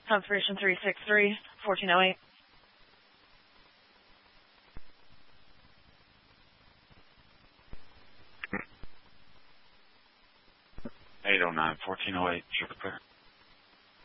Confirmation 363, 1408. 809, 1408, should be clear.